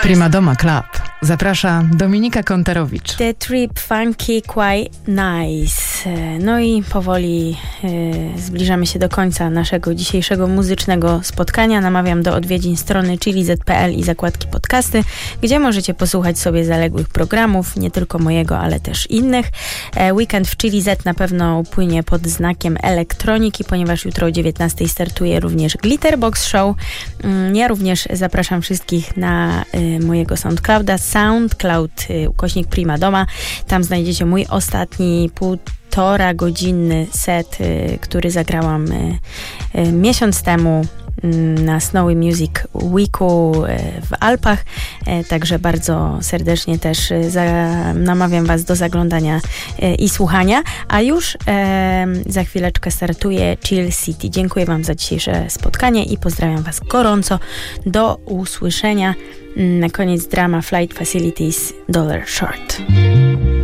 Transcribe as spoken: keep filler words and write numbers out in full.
Prima Doma Club. Zaprasza Dominika Kontarowicz. The Trip Funky Quite Nice. No i powoli y, zbliżamy się do końca naszego dzisiejszego muzycznego spotkania. Namawiam do odwiedzin strony chili zet kropka pe el i zakładki podcasty, gdzie możecie posłuchać sobie zaległych programów, nie tylko mojego, ale też innych. E, weekend w Chili Z na pewno upłynie pod znakiem elektroniki, ponieważ jutro o dziewiętnastej startuje również Glitterbox Show. Mm, ja również zapraszam wszystkich na y, mojego SoundClouda, SoundCloud y, ukośnik Prima Doma. Tam znajdziecie mój ostatni półtora godzinny set, y, który zagrałam y, y, miesiąc temu na Snowy Music Weeku w Alpach, także bardzo serdecznie też za, namawiam Was do zaglądania i słuchania, a już e, za chwileczkę startuje Chill City. Dziękuję Wam za dzisiejsze spotkanie i pozdrawiam Was gorąco. Do usłyszenia. Na koniec drama Flight Facilities Dollar Short.